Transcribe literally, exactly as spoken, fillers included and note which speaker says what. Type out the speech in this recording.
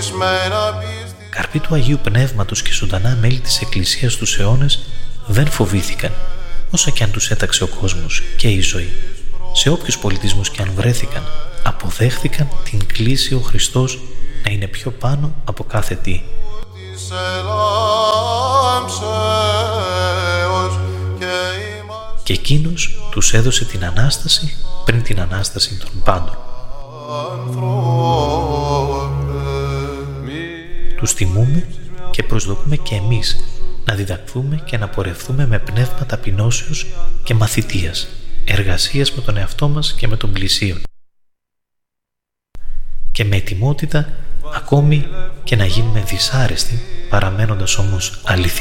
Speaker 1: Καρποί του Αγίου Πνεύματος και ζωντανά μέλη της Εκκλησίας στους αιώνες δεν φοβήθηκαν, όσα κι αν τους έταξε ο κόσμος και η ζωή. Σε όποιους πολιτισμούς κι αν βρέθηκαν, αποδέχθηκαν την κλήση ο Χριστός να είναι πιο πάνω από κάθε τι. Και εκείνος τους έδωσε την Ανάσταση πριν την Ανάσταση των πάντων. Τους τιμούμε και προσδοκούμε και εμείς να διδαχθούμε και να πορευθούμε με πνεύμα ταπεινώσεως και μαθητείας, εργασίας με τον εαυτό μας και με τον πλησίον, και με ετοιμότητα ακόμη και να γίνουμε δυσάρεστοι, παραμένοντας όμως αληθινοί.